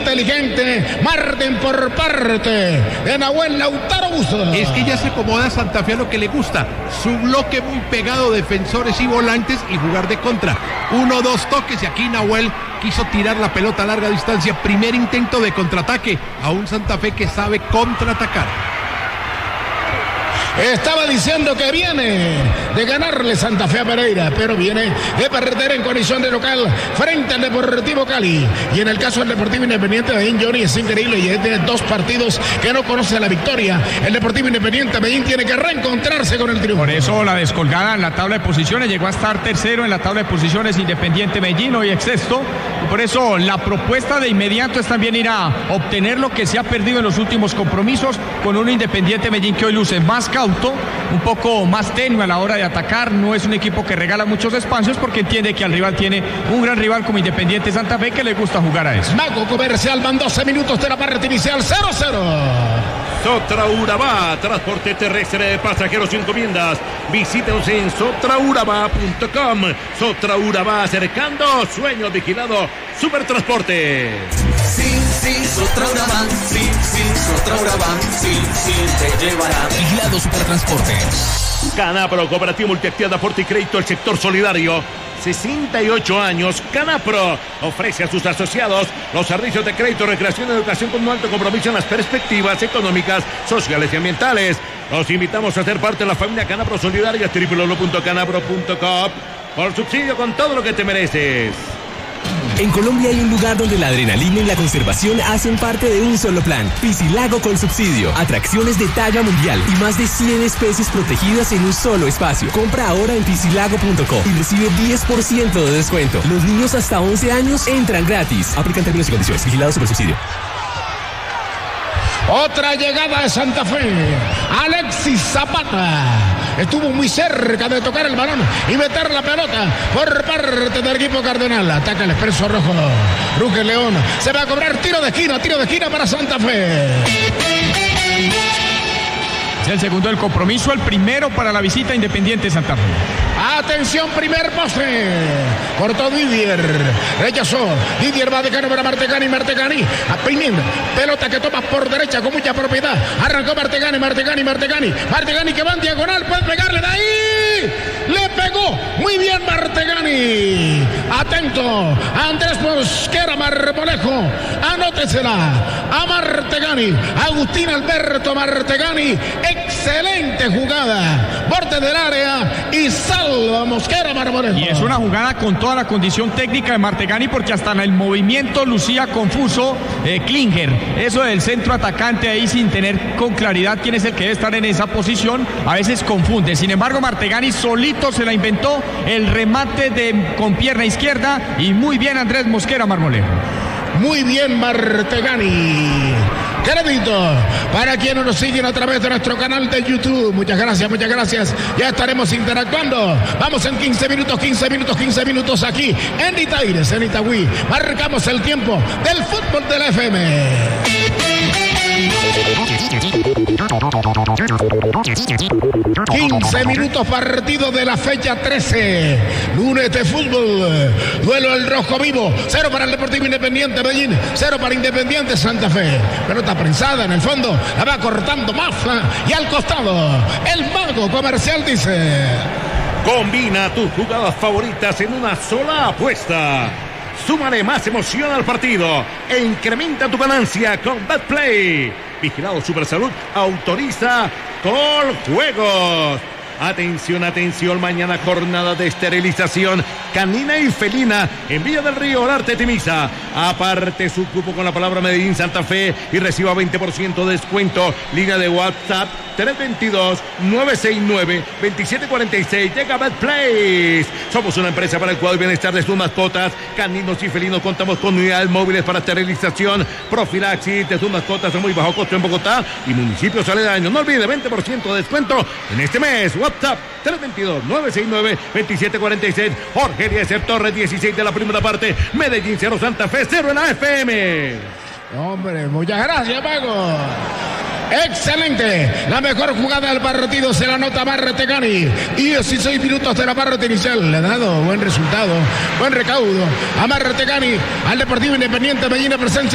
inteligente. Marten por parte de Nahuel Lautaro Busto. Es que ya se acomoda a Santa Fe a lo que le gusta. Su bloque muy pegado, defensores y volantes, y jugar de contra. 1, 2 toques, y aquí Nahuel quiso tirar la pelota a larga distancia. Primer intento de contraataque a un Santa Fe que sabe contraatacar. Estaba diciendo que viene de ganarle Santa Fe a Pereira, pero viene de perder en condición de local frente al Deportivo Cali. Y en el caso del Deportivo Independiente Medellín, Johnny, es increíble, y es de 2 partidos que no conoce la victoria. El Deportivo Independiente Medellín tiene que reencontrarse con el triunfo. Por eso la descolgada en la tabla de posiciones, llegó a estar tercero en la tabla de posiciones Independiente Medellín, hoy es sexto. Y por eso la propuesta de inmediato es también ir a obtener lo que se ha perdido en los últimos compromisos, con un Independiente Medellín que hoy luce más cauto, un poco más tenue a la hora de atacar. No es un equipo que regala muchos espacios, porque entiende que al rival tiene un gran rival como Independiente Santa Fe, que le gusta jugar a eso. Mago Comercial van 12 minutos de la parte inicial, 0-0. Sotraurabá, transporte terrestre de pasajeros y encomiendas. Visítenos en sotraurabá.com. Sotraurabá, acercando sueños, vigilado Supertransporte. Sí, Sotraurabá, sí, Sotraurabá, sí, te llevará. Vigilado Supertransporte. Canapro, Cooperativa Multiactiva, Aporte y Crédito, el sector solidario. 68 años, Canapro ofrece a sus asociados los servicios de crédito, recreación y educación con un alto compromiso en las perspectivas económicas, sociales y ambientales. Los invitamos a ser parte de la familia Canapro Solidaria, www.canapro.com. Por subsidio con todo lo que te mereces. En Colombia hay un lugar donde la adrenalina y la conservación hacen parte de un solo plan. Piscilago con subsidio. Atracciones de talla mundial y más de 100 especies protegidas en un solo espacio. Compra ahora en piscilago.co y recibe 10% de descuento. Los niños hasta 11 años entran gratis. Aplican términos y condiciones. Vigilado Supersubsidio. Otra llegada de Santa Fe. Alexis Zapata estuvo muy cerca de tocar el balón y meter la pelota por parte del equipo cardenal. Ataca el Expreso Rojo. Ruge León se va a cobrar tiro de esquina para Santa Fe. Es el segundo del compromiso, el primero para la visita a Independiente Santa Fe. Atención, primer poste. Cortó Didier. Rechazó. Didier va de cano para Martegani. A Pimienta. Pelota que toma por derecha con mucha propiedad. Arrancó Martegani que va en diagonal. Puede pegarle de ahí. Le pegó. Muy bien Martegani. Atento. Andrés Mosquera Marmolejo. Anótesela. A Martegani. Agustín Alberto Martegani. Excelente jugada. Borde del área. Y salva Mosquera Marmolejo. Y es una jugada con toda la condición técnica de Martegani, porque hasta en el movimiento lucía confuso Klinger. Eso del centro atacante ahí sin tener con claridad quién es el que debe estar en esa posición, a veces confunde. Sin embargo, Martegani solito se la inventó, el remate con pierna izquierda, y muy bien Andrés Mosquera Marmolejo. Muy bien Martegani. Crédito para quienes nos siguen a través de nuestro canal de YouTube. Muchas gracias. Ya estaremos interactuando. Vamos en 15 minutos aquí en Itaires, en Itagüí. Marcamos el tiempo del fútbol de la FM. 15 minutos partido de la fecha 13. Lunes de fútbol. Duelo el rojo vivo. 0 para el Deportivo Independiente Medellín. 0 para Independiente Santa Fe. Pelota prensada en el fondo. La va cortando Mafla. Y al costado. El Mago Comercial dice: combina tus jugadas favoritas en una sola apuesta. Súmale más emoción al partido e incrementa tu ganancia con BetPlay. Vigilado Supersalud, autoriza Coljuegos. Atención, mañana jornada de esterilización canina y felina en Villa del Río, Olarte, Temisa. Aparte su cupo con la palabra Medellín Santa Fe y reciba 20% de descuento. Línea de WhatsApp 322-969-2746. Llega BetPlace. Somos una empresa para el cuidado y bienestar de sus mascotas, caninos y felinos. Contamos con unidades móviles para esterilización, profilaxis de sus mascotas a muy bajo costo en Bogotá y municipios aledaños. No olvide 20% de descuento en este mes. WhatsApp 322-969-2746. Jorge Eliezer Torres, 16 de la primera parte. Medellín 0, Santa Fe 0 en la FM. Hombre, muchas gracias, Mago. Excelente. La mejor jugada del partido se la anota Martegani. 16 minutos de la parte inicial. Le ha dado buen resultado, buen recaudo a Martegani, al Deportivo Independiente Medellín, presencia